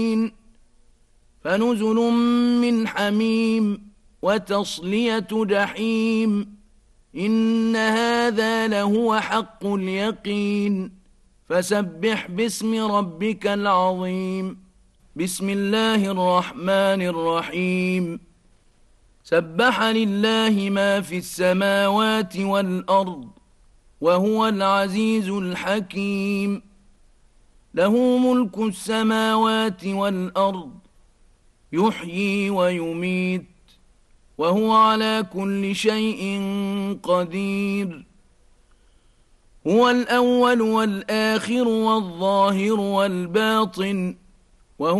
فنزل من حميم وتصلية جحيم إن هذا لهو حق اليقين فسبح باسم ربك العظيم بسم الله الرحمن الرحيم سبح لله ما في السماوات والأرض وهو العزيز الحكيم له ملك السماوات والأرض يحيي ويميت وهو على كل شيء قدير هو الأول والآخر والظاهر والباطن